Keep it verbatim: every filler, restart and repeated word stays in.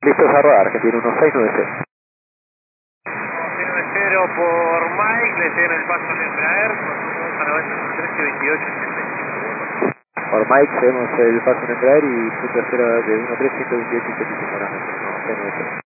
Listos a rodar, Argentina uno seis nueve cero. seis nueve cero por Mike, le siguen el paso en Embraer, continuamos a noventa trece veintiocho ochenta y cinco. Por Mike, seguimos el paso en Embraer y punto cero de uno tres ciento veintiocho ochenta y cinco.